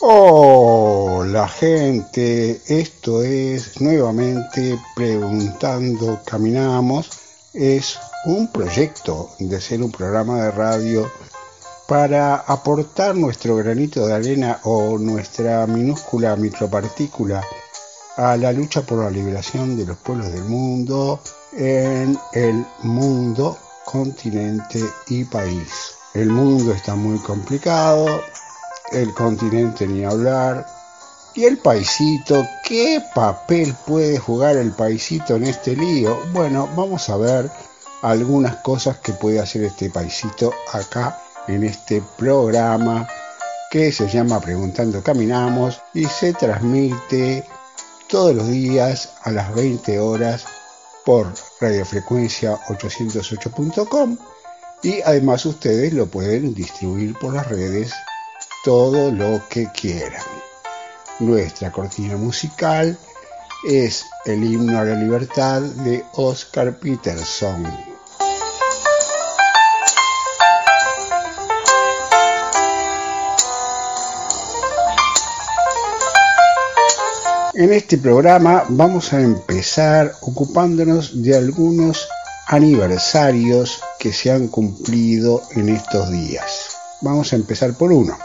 Hola gente, esto es nuevamente Preguntando Caminamos. Es un proyecto de ser un programa de radio para aportar nuestro granito de arena o nuestra minúscula micropartícula a la lucha por la liberación de los pueblos del mundo en el mundo, continente y país. El mundo está muy complicado, el continente ni hablar, y el paisito, ¿qué papel puede jugar el paisito en este lío? Bueno, vamos a ver algunas cosas que puede hacer este paisito acá en este programa que se llama Preguntando Caminamos y se transmite todos los días a las 20 horas por radiofrecuencia 808.com y además ustedes lo pueden distribuir por las redes todo lo que quieran. Nuestra cortina musical es el himno a la libertad de Oscar Peterson. En este programa vamos a empezar ocupándonos de algunos aniversarios que se han cumplido en estos días. Vamos a empezar por uno.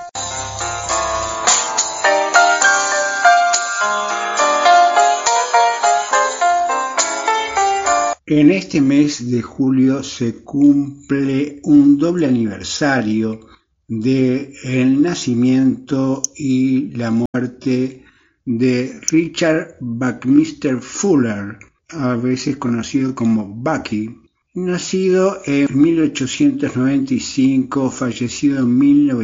En este mes de julio se cumple un doble aniversario del nacimiento y la muerte de Richard Buckminster Fuller, a veces conocido como Bucky, nacido en 1895, fallecido en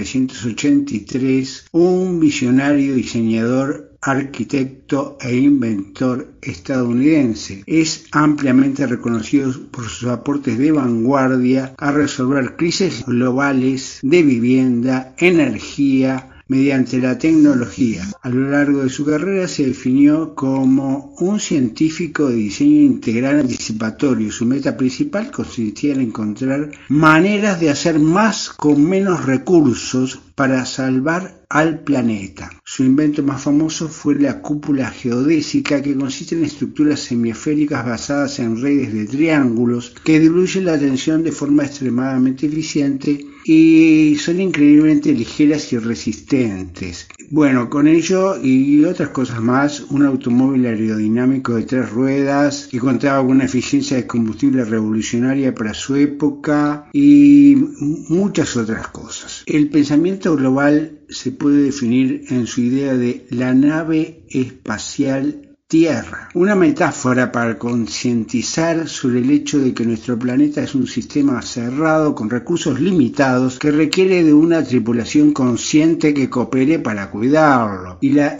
1983, un visionario diseñador, arquitecto e inventor estadounidense. Es ampliamente reconocido por sus aportes de vanguardia a resolver crisis globales de vivienda, energía, mediante la tecnología. A lo largo de su carrera se definió como un científico de diseño integral anticipatorio. Su meta principal consistía en encontrar maneras de hacer más con menos recursos para salvar al planeta. Su invento más famoso fue la cúpula geodésica, que consiste en estructuras semiesféricas basadas en redes de triángulos que diluyen la tensión de forma extremadamente eficiente y son increíblemente ligeras y resistentes. Bueno, con ello y otras cosas más, un automóvil aerodinámico de 3 ruedas que contaba con una eficiencia de combustible revolucionaria para su época y muchas otras cosas. El pensamiento global se puede definir en su idea de la nave espacial Tierra, una metáfora para concientizar sobre el hecho de que nuestro planeta es un sistema cerrado con recursos limitados que requiere de una tripulación consciente que coopere para cuidarlo, y la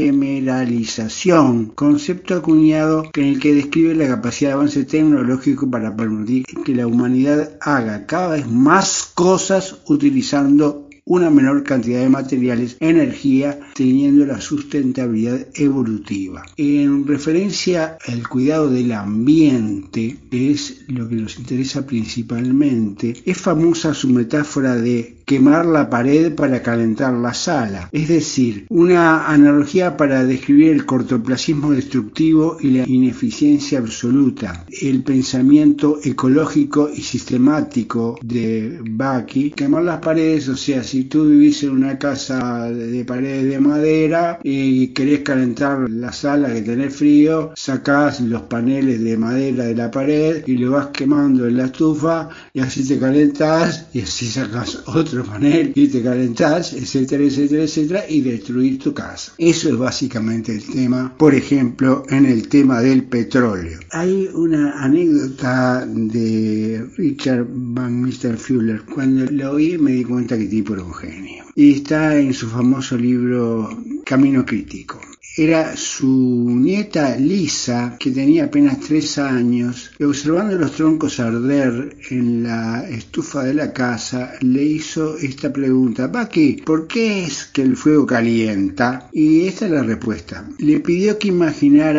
efemeralización, concepto acuñado en el que describe la capacidad de avance tecnológico para permitir que la humanidad haga cada vez más cosas utilizando una menor cantidad de materiales, energía, teniendo la sustentabilidad evolutiva. En referencia al cuidado del ambiente, que es lo que nos interesa principalmente, es famosa su metáfora de quemar la pared para calentar la sala, es decir, una analogía para describir el cortoplacismo destructivo y la ineficiencia absoluta. El pensamiento ecológico y sistemático de Bucky, quemar las paredes, o sea, si tú vivís en una casa de paredes de madera y querés calentar la sala que tenés frío, sacás los paneles de madera de la pared y lo vas quemando en la estufa y así te calentás y así sacás otro panel y te calentás, etcétera, etcétera, etcétera, y destruir tu casa. Eso es básicamente el tema, por ejemplo, en el tema del petróleo. Hay una anécdota de Richard Buckminster Fuller. Cuando lo oí me di cuenta que tipo era un genio. Y está en su famoso libro Camino Crítico. Era su nieta Lisa, que tenía apenas 3 años, y observando los troncos arder en la estufa de la casa, le hizo esta pregunta: Bucky, ¿por qué es que el fuego calienta? Y esta es la respuesta. Le pidió que imaginara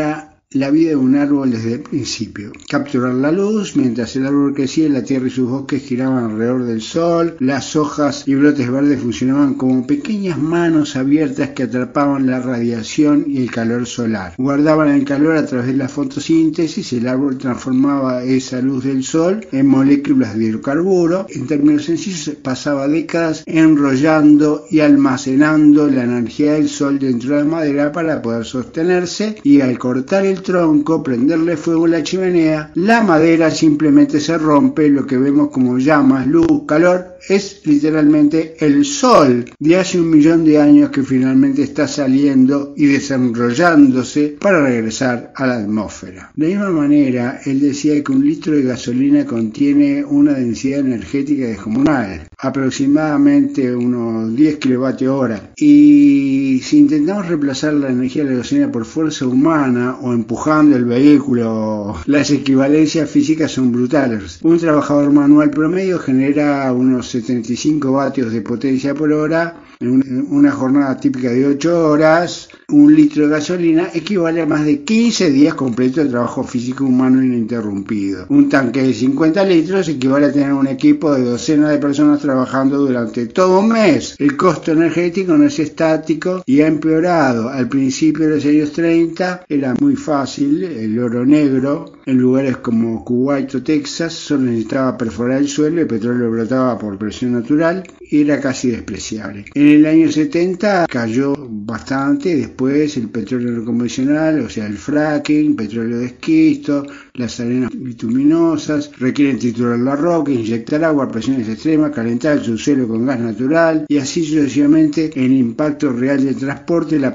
la vida de un árbol desde el principio. Capturar la luz, mientras el árbol crecía, la tierra y sus bosques giraban alrededor del sol, las hojas y brotes verdes funcionaban como pequeñas manos abiertas que atrapaban la radiación y el calor solar. Guardaban el calor a través de la fotosíntesis, el árbol transformaba esa luz del sol en moléculas de hidrocarburo. En términos sencillos, pasaba décadas enrollando y almacenando la energía del sol dentro de la madera para poder sostenerse, y al cortar el tronco, prenderle fuego a la chimenea, la madera simplemente se rompe. Lo que vemos como llamas, luz, calor, es literalmente el sol de hace 1 millón de años que finalmente está saliendo y desenrollándose para regresar a la atmósfera. De la misma manera, él decía que 1 litro de gasolina contiene una densidad energética descomunal, aproximadamente unos 10 kilovatios hora, y si intentamos reemplazar la energía de la gasolina por fuerza humana o empujando el vehículo, las equivalencias físicas son brutales. Un trabajador manual promedio genera unos 75 vatios de potencia por hora en una jornada típica de 8 horas. 1 litro de gasolina equivale a más de 15 días completos de trabajo físico humano ininterrumpido. Un tanque de 50 litros equivale a tener un equipo de docenas de personas trabajando durante todo un mes. El costo energético no es estático y ha empeorado. Al principio de los años 30 era muy fácil. El oro negro en lugares como Kuwait o Texas solo necesitaba perforar el suelo, el petróleo brotaba por presión natural y era casi despreciable. En el año 70 cayó bastante. Después el petróleo no convencional, o sea el fracking, petróleo de esquisto, las arenas bituminosas, requieren triturar la roca, inyectar agua a presiones extremas, calentar el subsuelo con gas natural y así sucesivamente. El impacto real del transporte, la